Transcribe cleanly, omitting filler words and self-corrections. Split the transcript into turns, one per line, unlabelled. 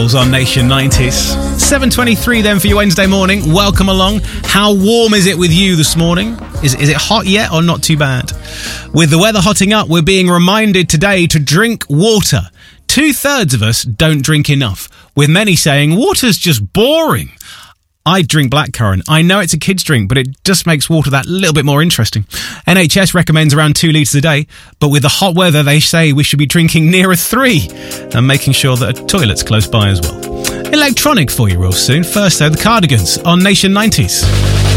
On Nation 90s. 7:23 then for your Wednesday morning. Welcome along. How warm is it with you this morning? Is it hot yet or not too bad? With the weather hotting up, we're being reminded today to drink water. 2/3 of us don't drink enough, with many saying water's just boring. I drink blackcurrant. I know it's a kid's drink, but it just makes water that little bit more interesting. NHS recommends around 2 litres a day, but with the hot weather, they say we should be drinking nearer 3 and making sure that a toilet's close by as well. Electronic for you real soon. First, though, the Cardigans on Nation 90s.